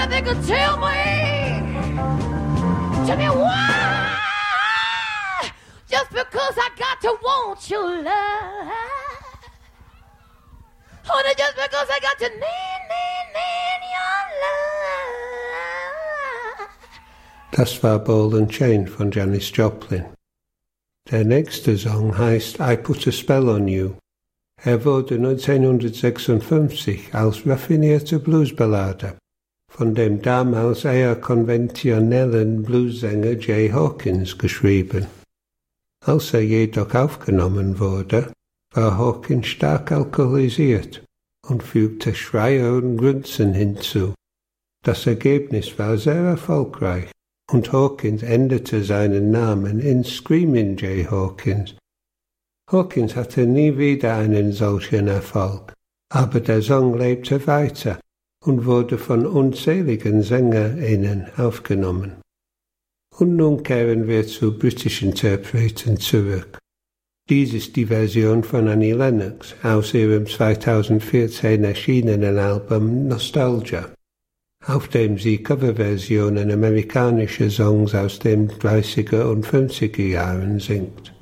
they could tell me why. Just because I got to want your love. Honey, just because I got to need your love. Das war Ball and Chain von Janis Joplin. Der nächste Song heißt I Put a Spell on You. Wurde 1956 als raffinierte Bluesballade von dem damals eher konventionellen Bluessänger Jay Hawkins geschrieben. Als jedoch aufgenommen wurde, war Hawkins stark alkoholisiert und fügte Schreie und Grunzen hinzu. Das Ergebnis war sehr erfolgreich und Hawkins änderte seinen Namen in Screamin' Jay Hawkins. Hawkins hatte nie wieder einen solchen Erfolg, aber der Song lebte weiter und wurde von unzähligen SängerInnen aufgenommen. Und nun kehren wir zu britischen Interpreten zurück. Dies ist die Version von Annie Lennox aus ihrem 2014 erschienenen Album Nostalgia, auf dem sie Coverversionen amerikanischer Songs aus den 30er und 50er Jahren singt.